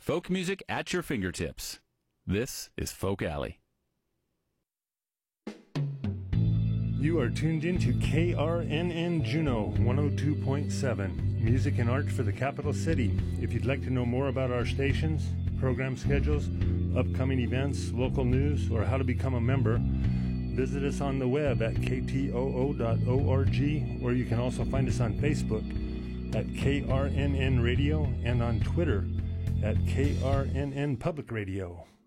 Folk music at your fingertips. This is Folk Alley. You are tuned in to KRNN Juneau 102.7, music and art for the capital city. If you'd like to know more about our stations, program schedules, upcoming events, local news, or how to become a member, visit us on the web at ktoo.org, or you can also find us on Facebook at KRNN Radio and on Twitter at KRNN Public Radio.